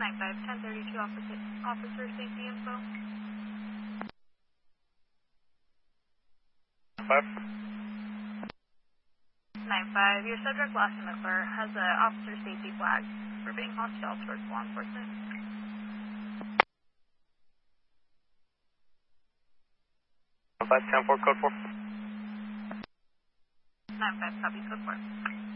1032 officer safety info. 5. 95, your subject last McClure has an officer safety flag for being hostile towards law enforcement. 5, 10-4, code 4. 95, copy, code 4.